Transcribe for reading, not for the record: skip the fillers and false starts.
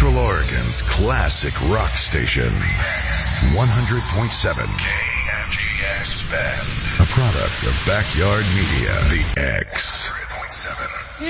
Central Oregon's classic rock station. 100.7 KFGX Bend. A product of Backyard Media. The X. 100.7.